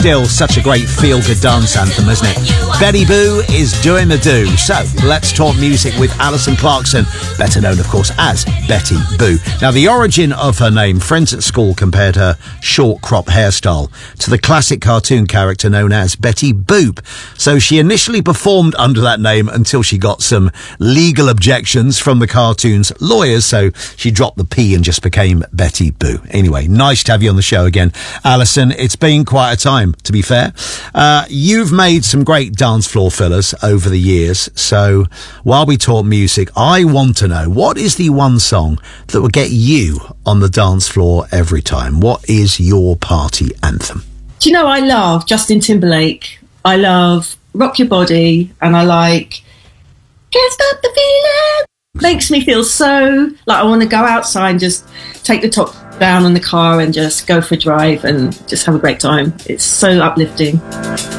still such a great feel-good dance anthem, isn't it? Betty Boo is doing the do. So, let's talk music with Alison Clarkson, better known, of course, as Betty Boo. Now, the origin of her name, friends at school compared her short crop hairstyle to the classic cartoon character known as Betty Boop. So she initially performed under that name until she got some legal objections from the cartoon's lawyers, so she dropped the P and just became Betty Boo. Anyway, nice to have you on the show again, Alison. It's been quite a time, to be fair. You've made some great dance floor fillers over the years, so while we talk music, I want to know, what is the one song that will get you on the dance floor every time? What is your party anthem? Do you know, I love Justin Timberlake. I love Rock Your Body, and I like Can't Stop the Feeling. Makes me feel so like I want to go outside and just take the top down on the car and just go for a drive and just have a great time. It's so uplifting.